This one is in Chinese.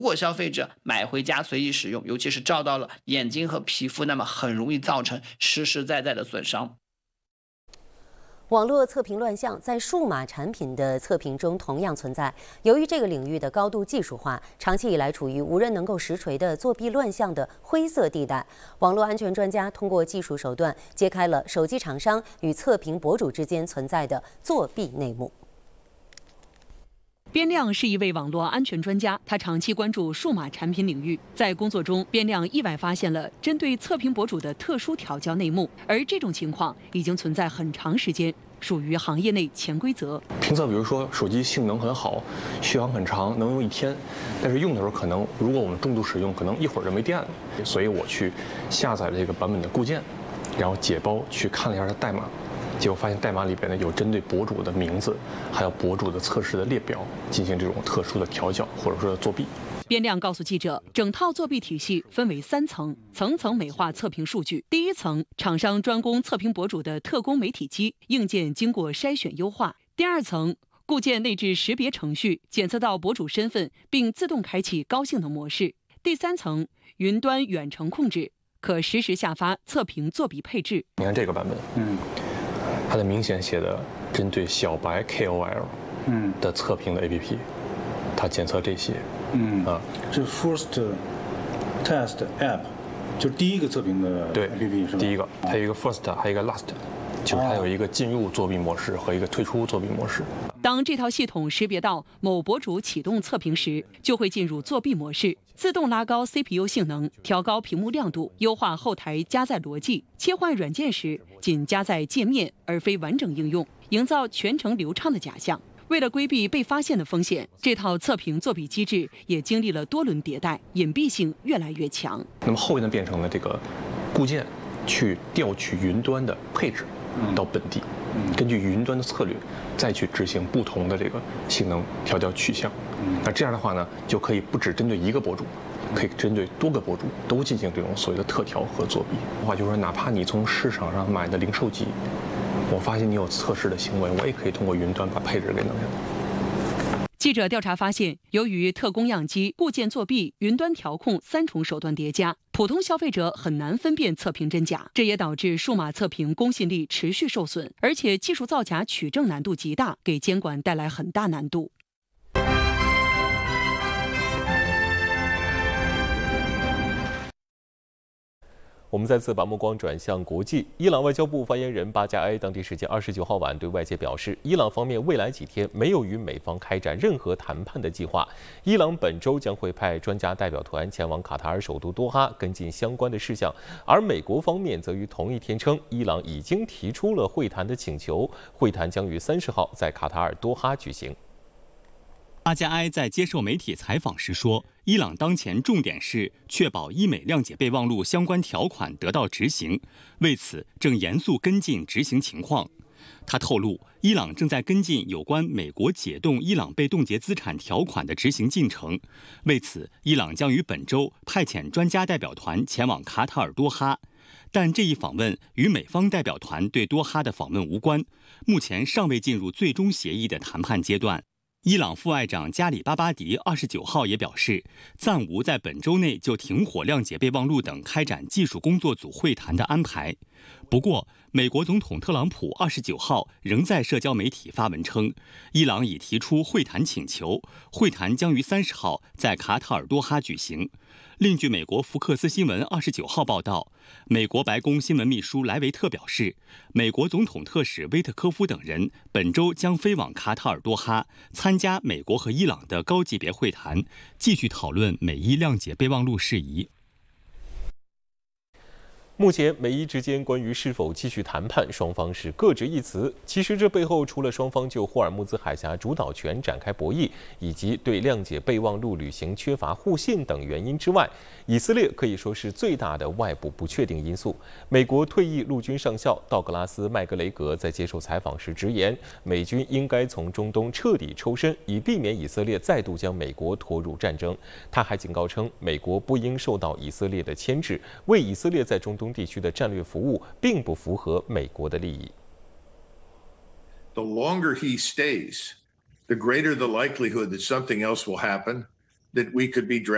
如果消费者买回家随意使用，尤其是照到了眼睛和皮肤，那么很容易造成实实在在的损伤。 网络测评乱象在数码产品的测评中同样存在。由于这个领域的高度技术化，长期以来处于无人能够实锤的作弊乱象的灰色地带。网络安全专家通过技术手段揭开了手机厂商与测评博主之间存在的作弊内幕。 边亮是一位网络安全专家，他长期关注数码产品领域。在工作中，边亮意外发现了针对测评博主的特殊调教内幕，而这种情况已经存在很长时间，属于行业内潜规则。 评测比如说手机性能很好，续航很长，能用1天，但是用的时候可能如果我们重度使用，可能一会儿就没电了。所以我去下载了这个版本的固件，然后解包去看了一下它代码。结果发现代码里边呢有针对博主的名字，还有博主的测试的列表进行这种特殊的调教或者说作弊。 边亮告诉记者，整套作弊体系分为3层，层层美化测评数据。第一层，厂商专供测评博主的特供媒体机，硬件经过筛选优化。第二层，固件内置识别程序，检测到博主身份并自动开启高性能模式。第3层，云端远程控制，可实时下发测评作弊配置。 你看这个版本，它的明显写的针对小白 KOL 的测评的 APP， 它检测这些， 这 first test app 就是第一个测评的 APP 是吧？ 第一个，它有一个 first， 还有一个 last， 就是它有一个进入作弊模式和一个退出作弊模式。 当这套系统识别到某博主启动测评时，就会进入作弊模式，自动拉高 CPU 性能，调高屏幕亮度，优化后台加载逻辑，切换软件时仅加载界面而非完整应用，营造全程流畅的假象。为了规避被发现的风险，这套测评作弊机制也经历了多轮迭代，隐蔽性越来越强。 那么后面呢变成了这个固件去调取云端的配置到本地，根据云端的策略再去执行不同的这个性能调教取向。那这样的话呢，就可以不只针对一个博主，可以针对多个博主都进行这种所谓的特调和作弊。话就是说，哪怕你从市场上买的零售机，我发现你有测试的行为，我也可以通过云端把配置给弄上。 记者调查发现，由于特供样机、固件作弊、云端调控3重手段叠加，普通消费者很难分辨测评真假，这也导致数码测评公信力持续受损，而且技术造假取证难度极大，给监管带来很大难度。 我们再次把目光转向国际。伊朗外交部发言人巴加埃当地时间29号晚对外界表示，伊朗方面未来几天没有与美方开展任何谈判的计划。伊朗本周将会派专家代表团前往卡塔尔首都多哈跟进相关的事项，而美国方面则于同一天称，伊朗已经提出了会谈的请求，会谈将于30号在卡塔尔多哈举行。 巴加埃在接受媒体采访时说，伊朗当前重点是确保伊美谅解备忘录相关条款得到执行，为此正严肃跟进执行情况。他透露，伊朗正在跟进有关美国解冻伊朗被冻结资产条款的执行进程，为此，伊朗将于本周派遣专家代表团前往卡塔尔多哈。但这一访问与美方代表团对多哈的访问无关，目前尚未进入最终协议的谈判阶段。伊朗副外长加里巴巴迪29号也表示，暂无在本周内就停火谅解备忘录等开展技术工作组会谈的安排。不过，美国总统特朗普29号仍在社交媒体发文称，伊朗已提出会谈请求，会谈将于30号在卡塔尔多哈举行。另据美国福克斯新闻29号报道，美国白宫新闻秘书莱维特表示，美国总统特使威特科夫等人本周将飞往卡塔尔多哈，参加美国和伊朗的高级别会谈，继续讨论美伊谅解备忘录事宜。 目前，美伊之间关于是否继续谈判，双方是各执一词。其实，这背后除了双方就霍尔木兹海峡主导权展开博弈，以及对谅解备忘录履行缺乏互信等原因之外，以色列可以说是最大的外部不确定因素。美国退役陆军上校道格拉斯·麦格雷格在接受采访时直言，美军应该从中东彻底抽身，以避免以色列再度将美国拖入战争。他还警告称，美国不应受到以色列的牵制，为以色列在中东地区的战略服务并不符合美国的利益。 The longer he stays, the greater the likelihood that something else will happen, that we could be